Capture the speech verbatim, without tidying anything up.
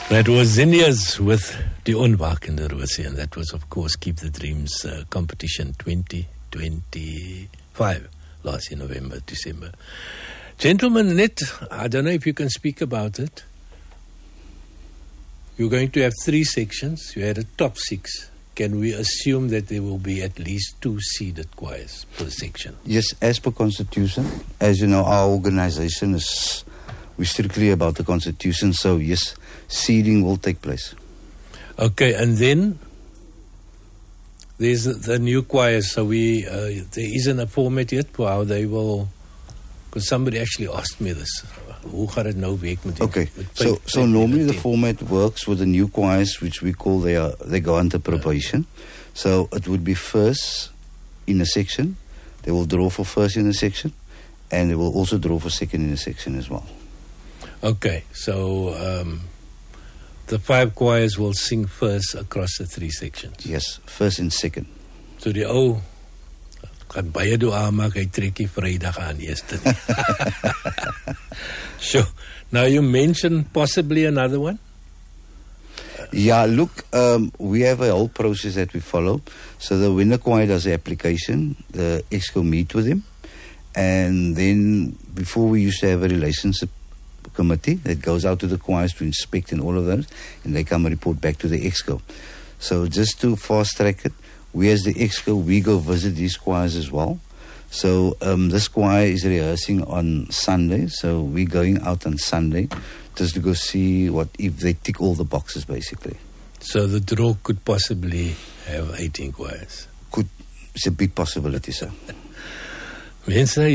That was Zinnias with Die Onwakende Rosie, and that was, of course, Keep the Dreams uh, competition twenty twenty-five, last year, November, December. Gentlemen, net, I don't know if you can speak about it. You're going to have three sections. You had a top six. Can we assume that there will be at least two seeded choirs per section? Yes, as per Constitution. As you know, our organization is we're strictly about the Constitution, so yes, seeding will take place. Okay, and then there's the, the new choirs. So we uh, there isn't a format yet for how they will. Because somebody actually asked me this. Hoe gaat het nou werk met die, Okay, met so py- so py- normally the py- format works with the new choirs, which we call they are they go under probation. So it would be first in a section. They will draw for first in a section, and they will also draw for second in a section as well. Okay, so um, the five choirs will sing first across the three sections. Yes, first and second. So die ou gaan baie doa maak, hy trek die Vrydag aan eerste nie. Sure. Now you mentioned possibly another one? Yeah, look, um, we have a whole process that we follow. So the winner choir does the application, the EXCO meet with him, and then before we used to have a relationship committee that goes out to the choirs to inspect and all of that, and they come and report back to the EXCO. So just to fast track it, we as the EXCO, we go visit these choirs as well. So um, this choir is rehearsing on Sunday, so we're going out on Sunday just to go see what if they tick all the boxes, basically. So the draw could possibly have eighteen choirs. Could, it's a big possibility, sir. Mense,